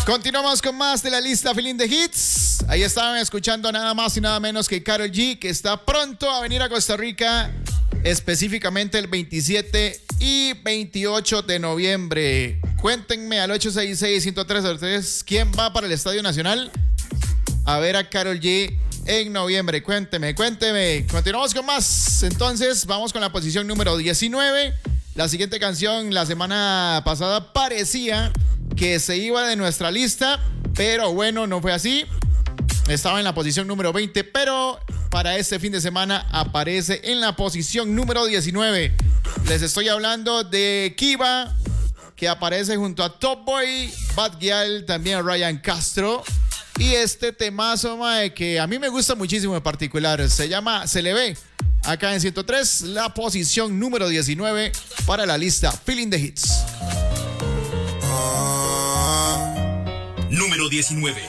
Continuamos con más de la lista Feeling the Hits. Ahí estaban escuchando nada más y nada menos que Karol G, que está pronto a venir a Costa Rica, específicamente el 27 y 28 de noviembre. Cuéntenme al 866-103-03 quién va para el Estadio Nacional a ver a Karol G en noviembre. Cuénteme. Continuamos con más. Entonces, vamos con la posición número 19. La siguiente canción, la semana pasada parecía que se iba de nuestra lista, pero bueno, no fue así. Estaba en la posición número 20, pero para este fin de semana aparece en la posición número 19. Les estoy hablando de Kiva, que aparece junto a Top Boy, Bad Gyal, también a Ryan Castro. Y este temazo, mae, que a mí me gusta muchísimo en particular, se llama Se le ve. Acá en 103, la posición número 19 para la lista Feeling the Hits. Número 19.